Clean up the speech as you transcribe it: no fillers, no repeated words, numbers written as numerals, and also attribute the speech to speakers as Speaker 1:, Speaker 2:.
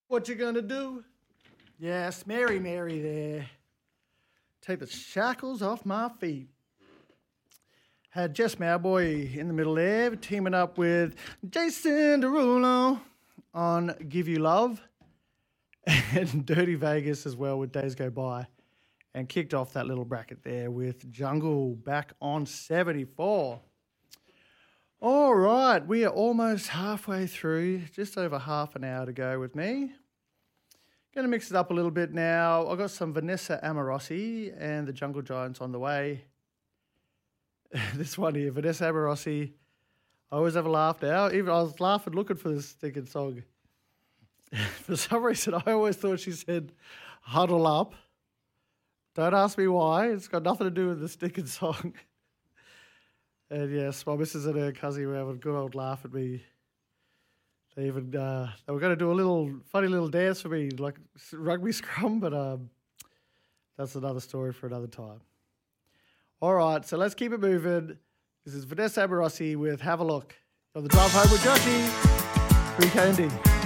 Speaker 1: What you gonna do? Yes, Mary, Mary there. Take the shackles off my feet. Had Jess Mowboy in the middle there, teaming up with Jason Derulo on Give You Love and Dirty Vegas as well with Days Go By. And kicked off that little bracket there with Jungle back on 74. All right, we are almost halfway through, just over half an hour to go with me. Going to mix it up a little bit now. I've got some Vanessa Amorossi and the Jungle Giants on the way. This one here, Vanessa Amorossi. I always have a laugh now. Even I was laughing looking for this stinking song. For some reason, I always thought she said, huddle up. Don't ask me why. It's got nothing to do with the stinking song. And yes, my missus and her cousin were having a good old laugh at me. They even they were going to do a little funny little dance for me, like rugby scrum, but that's another story for another time. All right, so let's keep it moving. This is Vanessa Amorossi with Have a Look on the drive home with Joshy, 3KND.